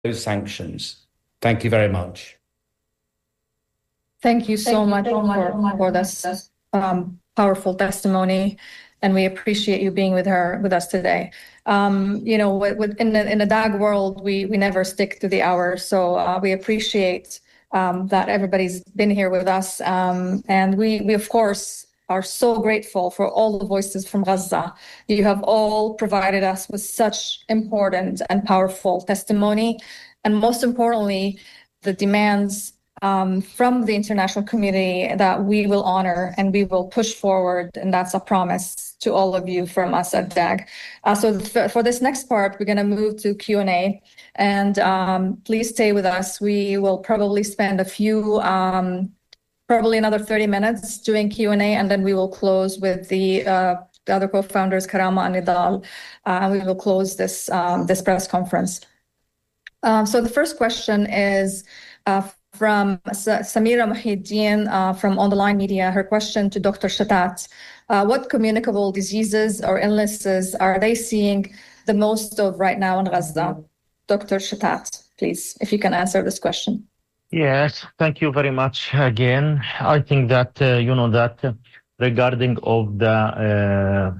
those sanctions. Thank you very much. Thank you so much for this powerful testimony, and we appreciate you being with us today. You know, in the DAG world, we never stick to the hour, so we appreciate that everybody's been here with us, and we of course are so grateful for all the voices from Gaza. You have all provided us with such important and powerful testimony, and most importantly, the demands from the international community that we will honor and we will push forward, and that's a promise to all of you from us at DAG. So for this next part, we're going to move to Q&A, and please stay with us. We will probably spend probably another 30 minutes doing Q&A, and then we will close with the other co-founders, Karama and Nidal, and we will close this press conference. So the first question is from Samira Muhyiddin from On the Line Media. Her question to Dr. Shattat: what communicable diseases or illnesses are they seeing the most of right now in Gaza? Dr. Shattat, please, if you can answer this question. Yes, thank you very much again. I think that, regarding of the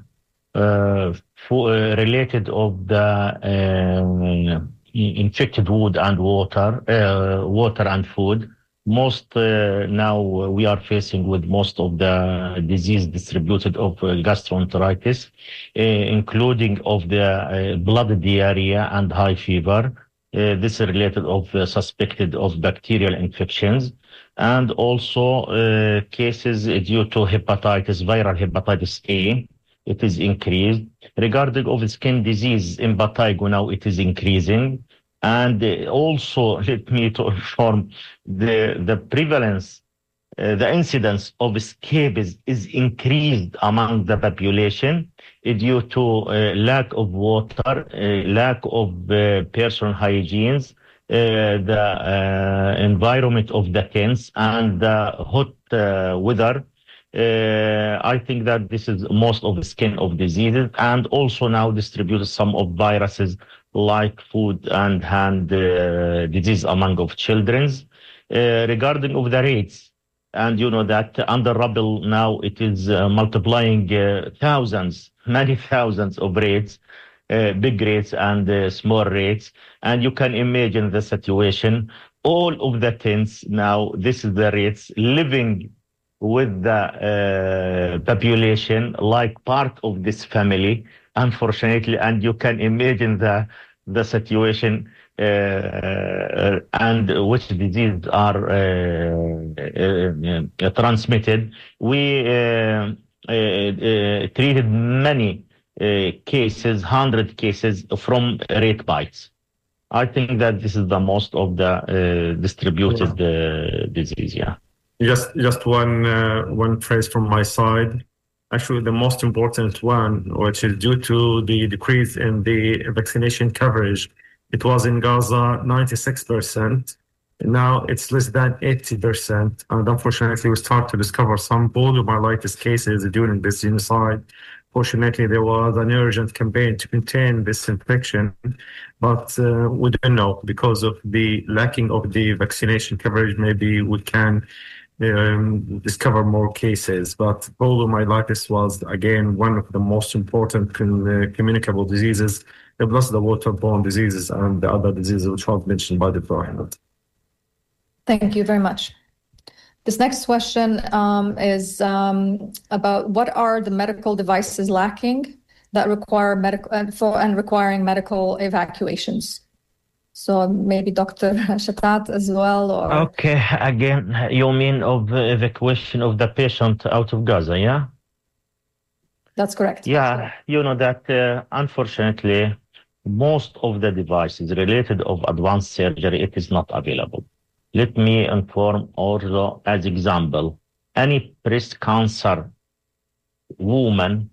related of the infected wood and water and food, most now we are facing with most of the disease distributed of gastroenteritis, including of the blood diarrhea and high fever. This is related of suspected of bacterial infections, and also cases due to hepatitis, viral hepatitis A. It is increased. Regarding of skin disease, impetigo now it is increasing, and also let me to inform the prevalence, the incidence of scabies is increased among the population due to lack of water, lack of personal hygienes, the environment of the tents, and the hot weather. I think that this is most of the skin of diseases, and also now distributed some of viruses like food and hand disease among of children's. Regarding of the rates, and you know that under rubble now it is multiplying many thousands of rates, big rates and small rates, and you can imagine the situation. All of the tents now, this is the rates living with the population like part of this family, unfortunately, and you can imagine the situation and which diseases are transmitted. We treated many cases, 100 cases from rat bites. I think that this is the most of the distributed disease. Yeah. Just one phrase from my side. Actually, the most important one, which is due to the decrease in the vaccination coverage, it was in Gaza 96%. Now it's less than 80%. And unfortunately, we start to discover some poliomyelitis cases during this genocide. Fortunately, there was an urgent campaign to contain this infection, but we don't know because of the lacking of the vaccination coverage. Maybe we can discover more cases, but poliomyelitis was again one of the most important communicable diseases, plus the waterborne diseases and the other diseases which was mentioned by the Prophet. Thank you very much. This next question is about what are the medical devices lacking that require requiring medical evacuations. So maybe Dr. Shattat as well, or... Okay, again, you mean of evacuation of the patient out of Gaza, yeah? That's correct. Yeah, you know that unfortunately, most of the devices related of advanced surgery, it is not available. Let me inform also as example, any breast cancer woman,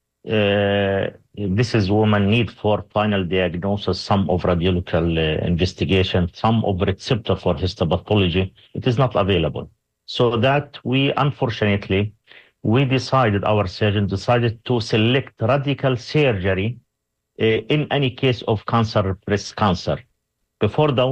this is woman need for final diagnosis, some of radiological investigation, some of receptor for histopathology, it is not available. So that we, unfortunately, our surgeon decided to select radical surgery in any case of cancer, breast cancer. before the